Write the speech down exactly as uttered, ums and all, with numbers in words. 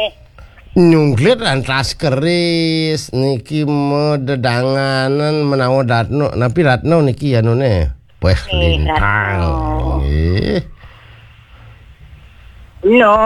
Nyungklit lan tas keris niki mededanganan menawa Ratno, napi Ratno niki anune. Wes lintang. Nggih. No.